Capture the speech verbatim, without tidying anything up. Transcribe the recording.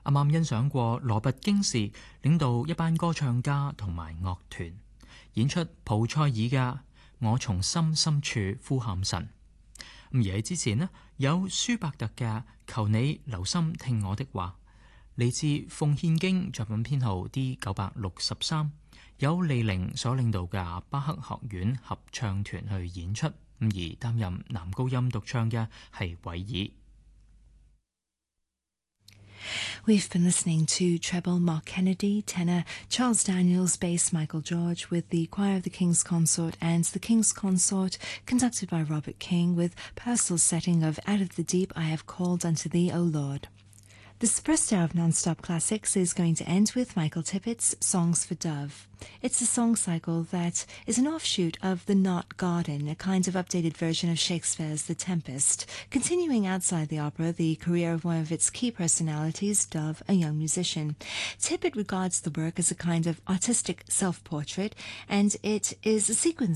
啱啱欣賞過羅拔京士領導一班歌唱家同埋樂團演出普塞爾嘅《我從心深處呼喊神》。而喺之前呢，有舒伯特嘅《求你留心聽我的話》，嚟自《奉獻經》作品編號 D 九百六十三，有利寧所領導嘅巴克學院合唱團去演出，而擔任男高音獨唱嘅係韋爾。 We've been listening to treble Mark Kennedy, tenor Charles Daniels, bass Michael George, with the Choir of the King's Consort and the King's Consort conducted by Robert King, with Purcell's setting of Out of the Deep I Have Called Unto Thee, O Lord. This first hour of Non-Stop Classics is going to end with Michael Tippett's Songs for Dove. It's a song cycle that is an offshoot of The Knot Garden, a kind of updated version of Shakespeare's The Tempest, continuing outside the opera the career of one of its key personalities, Dove, a young musician. Tippett regards the work as a kind of artistic self-portrait, and it is a sequence